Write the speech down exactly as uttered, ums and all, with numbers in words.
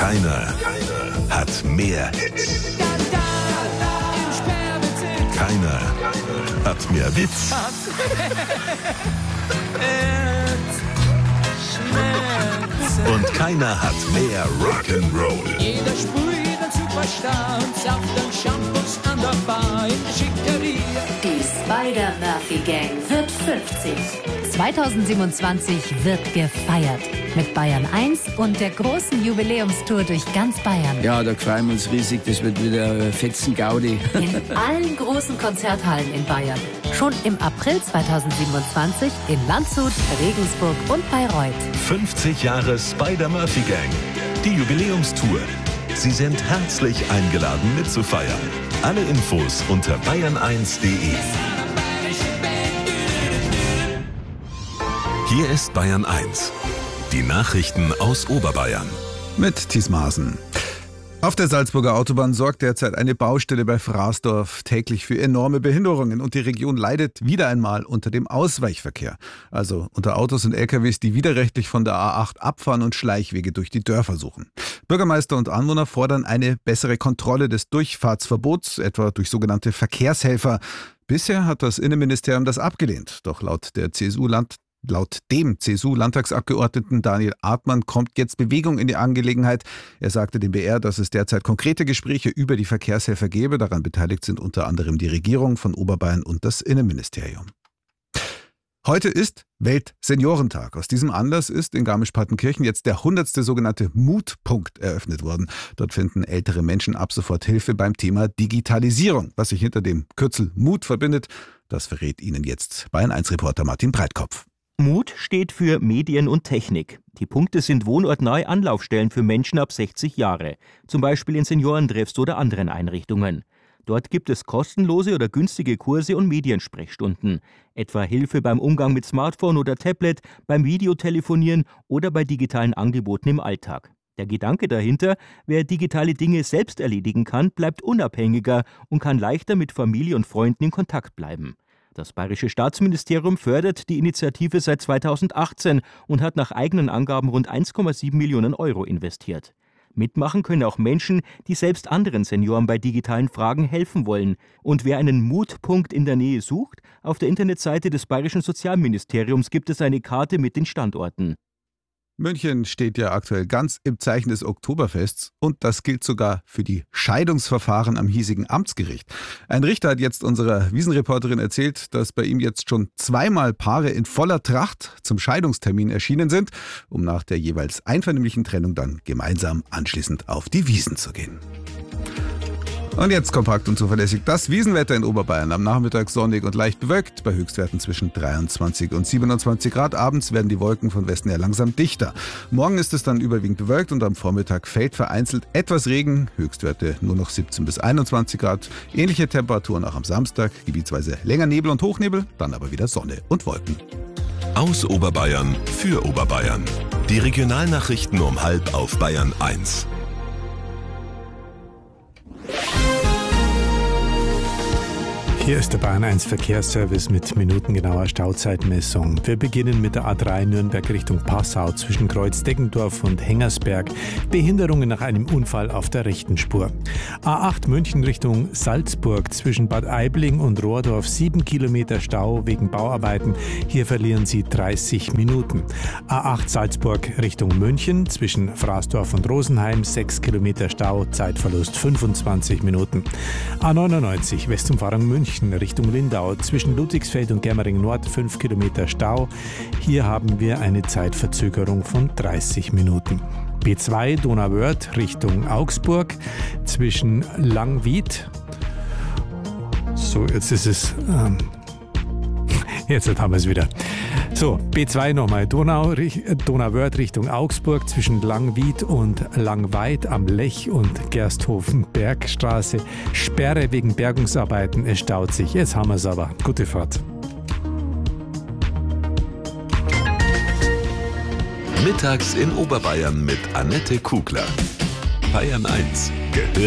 Keiner hat mehr Hits. Keiner hat mehr Witz. Und keiner hat mehr Rock'n'Roll. Jeder sprüht einen Superstar und sagt dann Shampoos an der Bar in der Schickeria. Die Spider-Murphy-Gang wird fünfzig. zweitausendsiebenundzwanzig wird gefeiert. Mit Bayern eins und der großen Jubiläumstour durch ganz Bayern. Ja, da freuen wir uns riesig. Das wird wieder fetzen Gaudi. In allen großen Konzerthallen in Bayern. Schon im April zweitausendsiebenundzwanzig in Landshut, Regensburg und Bayreuth. fünfzig Jahre Spider-Murphy-Gang. Die Jubiläumstour. Sie sind herzlich eingeladen mitzufeiern. Alle Infos unter bayern eins punkt de. Hier ist Bayern eins. Die Nachrichten aus Oberbayern. Mit Thies Maaßen. Auf der Salzburger Autobahn sorgt derzeit eine Baustelle bei Fraßdorf täglich für enorme Behinderungen und die Region leidet wieder einmal unter dem Ausweichverkehr. Also unter Autos und L K Ws, die widerrechtlich von der A acht abfahren und Schleichwege durch die Dörfer suchen. Bürgermeister und Anwohner fordern eine bessere Kontrolle des Durchfahrtsverbots, etwa durch sogenannte Verkehrshelfer. Bisher hat das Innenministerium das abgelehnt. Doch laut der C S U-Land Laut dem C S U-Landtagsabgeordneten Daniel Artmann kommt jetzt Bewegung in die Angelegenheit. Er sagte dem B R, dass es derzeit konkrete Gespräche über die Verkehrshelfer gebe. Daran beteiligt sind unter anderem die Regierung von Oberbayern und das Innenministerium. Heute ist Weltseniorentag. Aus diesem Anlass ist in Garmisch-Partenkirchen jetzt der hundertste sogenannte Mutpunkt eröffnet worden. Dort finden ältere Menschen ab sofort Hilfe beim Thema Digitalisierung. Was sich hinter dem Kürzel Mut verbindet, das verrät Ihnen jetzt Bayern eins Reporter Martin Breitkopf. Mut steht für Medien und Technik. Die Punkte sind wohnortnahe Anlaufstellen für Menschen ab sechzig Jahre, zum Beispiel in Seniorentreffs oder anderen Einrichtungen. Dort gibt es kostenlose oder günstige Kurse und Mediensprechstunden, etwa Hilfe beim Umgang mit Smartphone oder Tablet, beim Videotelefonieren oder bei digitalen Angeboten im Alltag. Der Gedanke dahinter, wer digitale Dinge selbst erledigen kann, bleibt unabhängiger und kann leichter mit Familie und Freunden in Kontakt bleiben. Das Bayerische Staatsministerium fördert die Initiative seit zweitausendachtzehn und hat nach eigenen Angaben rund eins Komma sieben Millionen Euro investiert. Mitmachen können auch Menschen, die selbst anderen Senioren bei digitalen Fragen helfen wollen. Und wer einen Mutpunkt in der Nähe sucht, auf der Internetseite des Bayerischen Sozialministeriums gibt es eine Karte mit den Standorten. München steht ja aktuell ganz im Zeichen des Oktoberfests und das gilt sogar für die Scheidungsverfahren am hiesigen Amtsgericht. Ein Richter hat jetzt unserer Wiesenreporterin erzählt, dass bei ihm jetzt schon zweimal Paare in voller Tracht zum Scheidungstermin erschienen sind, um nach der jeweils einvernehmlichen Trennung dann gemeinsam anschließend auf die Wiesn zu gehen. Und jetzt kompakt und zuverlässig das Wiesenwetter in Oberbayern. Am Nachmittag sonnig und leicht bewölkt, bei Höchstwerten zwischen dreiundzwanzig und siebenundzwanzig Grad. Abends werden die Wolken von Westen her langsam dichter. Morgen ist es dann überwiegend bewölkt und am Vormittag fällt vereinzelt etwas Regen. Höchstwerte nur noch siebzehn bis einundzwanzig Grad. Ähnliche Temperaturen auch am Samstag, gebietsweise länger Nebel und Hochnebel, dann aber wieder Sonne und Wolken. Aus Oberbayern für Oberbayern. Die Regionalnachrichten um halb auf Bayern eins. Hier ist der Bayern eins Verkehrsservice mit minutengenauer Stauzeitmessung. Wir beginnen mit der A drei Nürnberg Richtung Passau zwischen Kreuz Deggendorf und Hengersberg. Behinderungen nach einem Unfall auf der rechten Spur. A acht München Richtung Salzburg zwischen Bad Aibling und Rohrdorf sieben Kilometer Stau wegen Bauarbeiten. Hier verlieren Sie dreißig Minuten. A acht Salzburg Richtung München zwischen Fraßdorf und Rosenheim sechs Kilometer Stau, Zeitverlust fünfundzwanzig Minuten. A neunundneunzig Westumfahrung München Richtung Lindau zwischen Ludwigsfeld und Germering Nord fünf Kilometer Stau. Hier haben wir eine Zeitverzögerung von dreißig Minuten. B zwei Donauwörth Richtung Augsburg zwischen Langwied. So, jetzt ist es... Ähm Jetzt haben wir es wieder. So, B zwei nochmal. Donau, Donauwörth Richtung Augsburg zwischen Langwied und Langweid am Lech und Gersthofen-Bergstraße. Sperre wegen Bergungsarbeiten. Es staut sich. Jetzt haben wir es aber. Gute Fahrt. Mittags in Oberbayern mit Annette Kugler. Bayern eins. Gehört